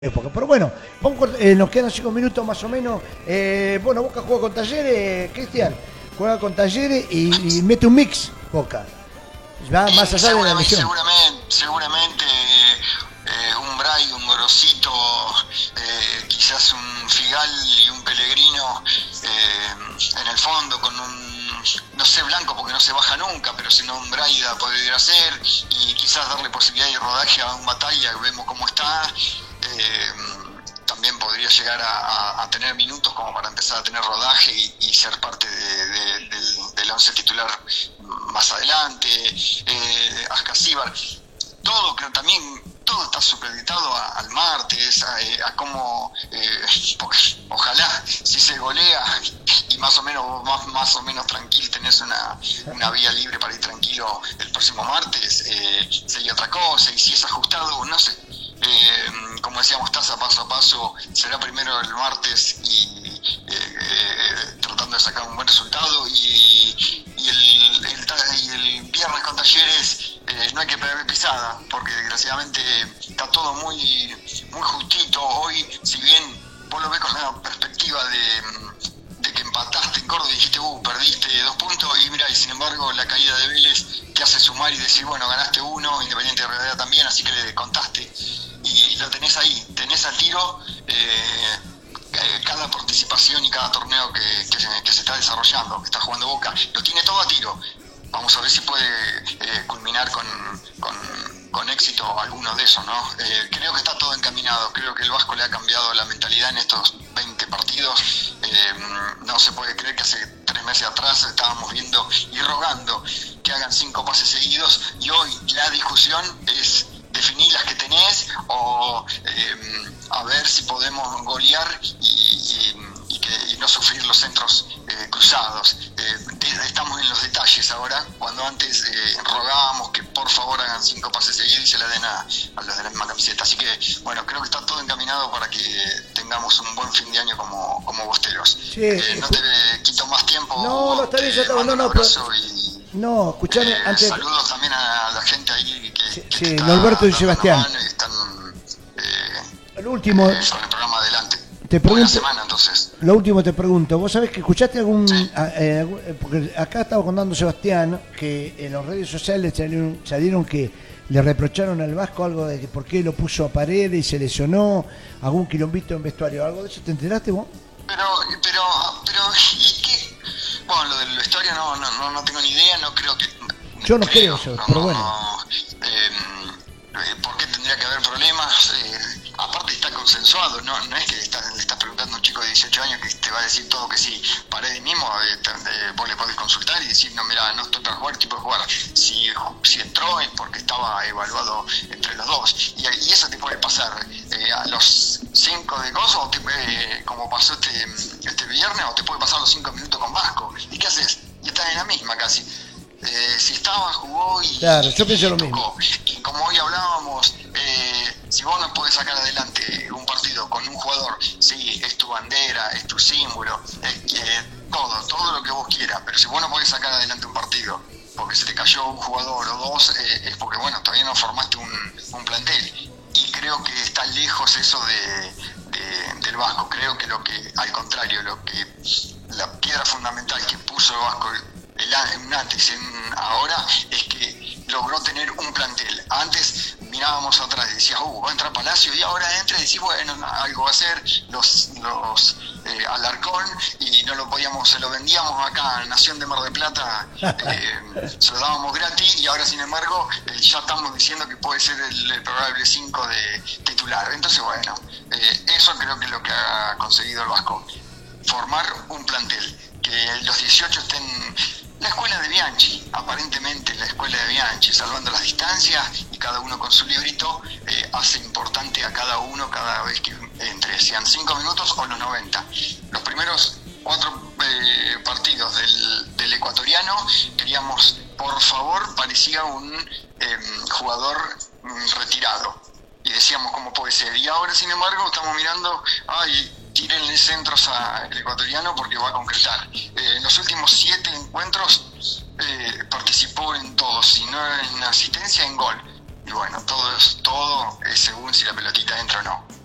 Época. Pero bueno, nos quedan 5 minutos más o menos. Bueno, Boca juega con Talleres, Cristian. Juega con Talleres y mete un mix, Boca. Va más allá de la lesión. Seguramente un Bray, un Gorosito, quizás un Figal y un Pellegrino en el fondo con un, no sé, Blanco porque no se baja nunca, pero si no un Braida podría ser, y quizás darle posibilidad de rodaje a un Batalla, vemos cómo está. También podría llegar a tener minutos como para empezar a tener rodaje y ser parte del once titular más adelante. Ascasíbar, todo, creo también, todo está supeditado al martes, a cómo, porque ojalá si se golea y más o menos tranquilo, tenés una vía libre para ir tranquilo el próximo martes, sería otra cosa, y si es ajustado, no sé. Como decíamos, taza paso a paso, será primero el martes y tratando de sacar un buen resultado, y el viernes con Talleres no hay que perder pisada, porque desgraciadamente está todo muy justito. Hoy, si bien vos lo ves con la perspectiva de que empataste en Córdoba y dijiste, perdiste 2 puntos, y mirá, y sin embargo la caída de Vélez te hace sumar y decir, bueno, ganaste 1, Independiente de Rivadavia también, así que le contaste. Y lo tenés ahí, tenés al tiro cada participación y cada torneo que se está desarrollando, que está jugando Boca, lo tiene todo a tiro. Vamos a ver si puede culminar con éxito alguno de esos, ¿no? Creo que está todo encaminado, creo que el Vasco le ha cambiado la mentalidad en estos 20 partidos. No se puede creer que hace 3 meses atrás estábamos viendo y rogando que hagan 5 pases seguidos, y hoy la discusión es definir las que tenés o a ver si podemos golear y no sufrir los centros cruzados. Estamos en los detalles ahora, cuando antes rogábamos que por favor hagan 5 pases seguidos y se la den a los de la misma camiseta. Así que bueno, creo que está todo encaminado para que tengamos un buen fin de año como bosteros. Sí, no te quito más tiempo. No, está bien, ya está. Un abrazo no, escuchame, antes. Saludos también a la gente ahí sí, Norberto y Sebastián. Están el último. Con el programa adelante. Te pregunto, buena semana, entonces. Lo último te pregunto, ¿vos sabés que escuchaste algún... Sí. Porque acá estaba contando Sebastián que en las redes sociales salieron que le reprocharon al Vasco algo de que por qué lo puso a Paredes y se lesionó, algún quilombito en vestuario, ¿algo de eso te enteraste vos? Pero, ¿y qué? Bueno, lo del vestuario no tengo ni idea, no creo que... Yo no creo eso, pero bueno. ¿Por qué tendría que haber problemas? Aparte está consensuado, no es que le estás preguntando a un chico de 18 años que te va a decir todo que sí. Paredes mismo, vos le podés consultar y decir, no, mira, no estoy para jugar, tipo de jugar. Si entró es porque estaba evaluado entre los dos. Y eso te puede pasar a los 5 de gozo, como pasó este viernes, o te puede pasar los 5 minutos con Vasco. ¿Y qué haces? Y estás en la misma casi. Si estaba, jugó y... Claro, yo pienso lo tocó. mismo. Y como hoy hablábamos, si vos no podés sacar adelante un partido con un jugador, sí, es tu bandera, es tu símbolo, todo lo que vos quieras, pero si vos no podés sacar adelante un partido porque se te cayó un jugador o dos, es porque, bueno, todavía no formaste un plantel. Y creo que está lejos eso del Vasco. Creo que al contrario, la piedra fundamental que puso el Vasco un antes y un ahora es que logró tener un plantel. Antes mirábamos atrás y decías, va a entrar Palacio, y ahora entra y decís, bueno, algo va a hacer los Alarcón, y no lo podíamos, se lo vendíamos acá en Nación de Mar del Plata, se lo dábamos gratis, y ahora sin embargo ya estamos diciendo que puede ser el probable 5 de titular. Entonces bueno, eso creo que es lo que ha conseguido el Vasco, formar un plantel, que los 18 estén... La escuela de Bianchi, aparentemente la escuela de Bianchi, salvando las distancias y cada uno con su librito, hace importante a cada uno cada vez que entre, sean 5 minutos o los 90. Los primeros 4 partidos del ecuatoriano queríamos, por favor, parecía un jugador retirado. Y decíamos, ¿cómo puede ser? Y ahora, sin embargo, estamos mirando, tírenle centros al ecuatoriano porque va a concretar. En los últimos 7 encuentros participó en todos, si no en asistencia, en gol. Y bueno, todo es según si la pelotita entra o no.